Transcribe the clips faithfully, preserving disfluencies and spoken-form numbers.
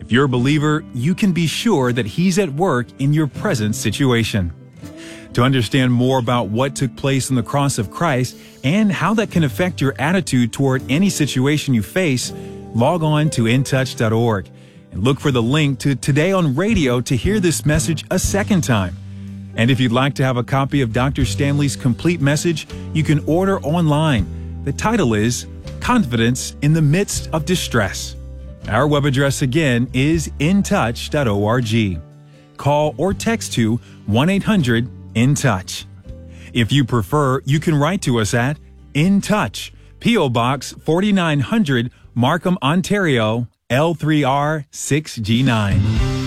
If you're a believer, you can be sure that He's at work in your present situation. To understand more about what took place on the cross of Christ and how that can affect your attitude toward any situation you face, log on to in touch dot org and look for the link to Today on Radio to hear this message a second time. And if you'd like to have a copy of Doctor Stanley's complete message, you can order online. The title is Confidence in the Midst of Distress. Our web address again is in touch dot org. Call or text to one eight hundred in touch. If you prefer, you can write to us at In Touch, P O Box forty-nine hundred, Markham, Ontario, L three R six G nine.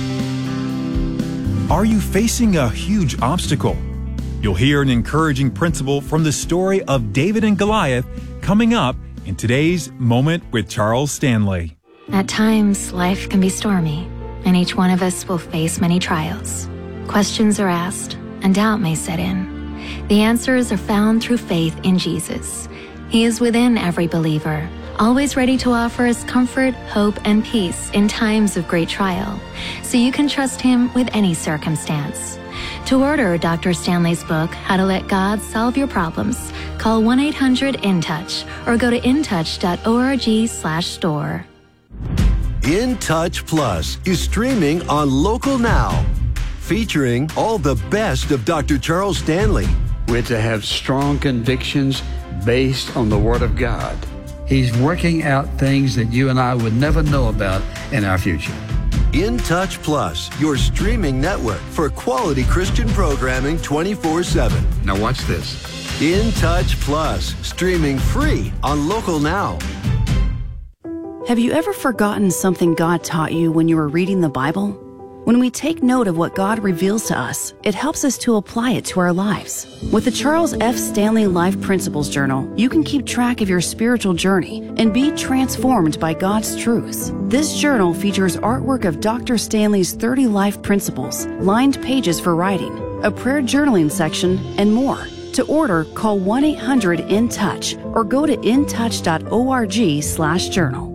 Are you facing a huge obstacle? You'll hear an encouraging principle from the story of David and Goliath coming up in today's Moment with Charles Stanley. At times, life can be stormy, and each one of us will face many trials. Questions are asked, and doubt may set in. The answers are found through faith in Jesus. He is within every believer, always ready to offer us comfort, hope, and peace in times of great trial, so you can trust Him with any circumstance. To order Doctor Stanley's book, How to Let God Solve Your Problems, call one eight hundred in touch or go to in touch dot org slash store. In Touch Plus is streaming on Local Now, featuring all the best of Doctor Charles Stanley. We're to have strong convictions based on the Word of God. He's working out things that you and I would never know about in our future. In Touch Plus, your streaming network for quality Christian programming twenty-four seven. Now watch this. In Touch Plus, streaming free on Local Now. Have you ever forgotten something God taught you when you were reading the Bible? When we take note of what God reveals to us, it helps us to apply it to our lives. With the Charles F. Stanley Life Principles Journal, you can keep track of your spiritual journey and be transformed by God's truths. This journal features artwork of Doctor Stanley's thirty life principles, lined pages for writing, a prayer journaling section, and more. To order, call one eight hundred in touch or go to in touch dot org slash journal.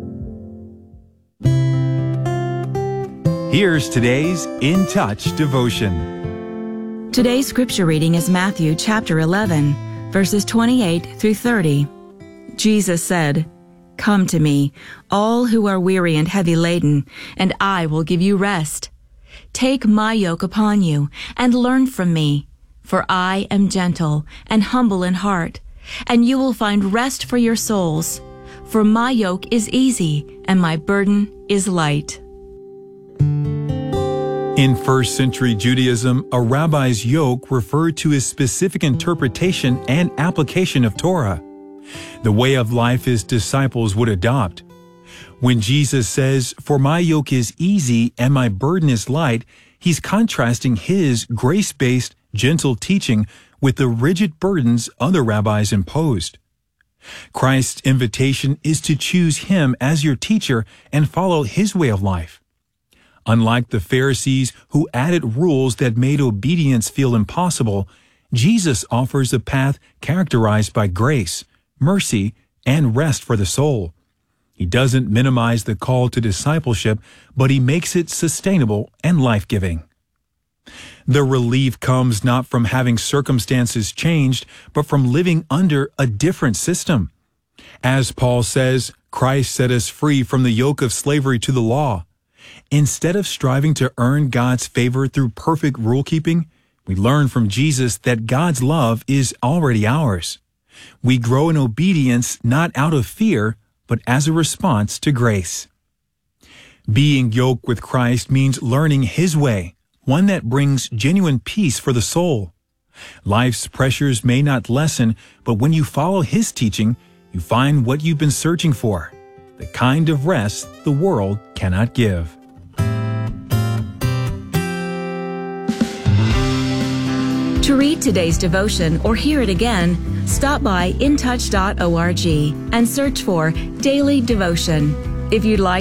Here's today's In Touch devotion. Today's scripture reading is Matthew chapter eleven, verses twenty-eight through thirty. Jesus said, "Come to me, all who are weary and heavy laden, and I will give you rest. Take my yoke upon you and learn from me, for I am gentle and humble in heart, and you will find rest for your souls. For my yoke is easy and my burden is light." In first century Judaism, a rabbi's yoke referred to his specific interpretation and application of Torah, the way of life his disciples would adopt. When Jesus says, "For my yoke is easy and my burden is light," he's contrasting his grace-based, gentle teaching with the rigid burdens other rabbis imposed. Christ's invitation is to choose him as your teacher and follow his way of life. Unlike the Pharisees who added rules that made obedience feel impossible, Jesus offers a path characterized by grace, mercy, and rest for the soul. He doesn't minimize the call to discipleship, but he makes it sustainable and life-giving. The relief comes not from having circumstances changed, but from living under a different system. As Paul says, Christ set us free from the yoke of slavery to the law. Instead of striving to earn God's favor through perfect rule-keeping, we learn from Jesus that God's love is already ours. We grow in obedience not out of fear, but as a response to grace. Being yoked with Christ means learning His way, one that brings genuine peace for the soul. Life's pressures may not lessen, but when you follow His teaching, you find what you've been searching for, the kind of rest the world cannot give. To read today's devotion or hear it again, stop by in touch dot org and search for Daily Devotion. If you'd like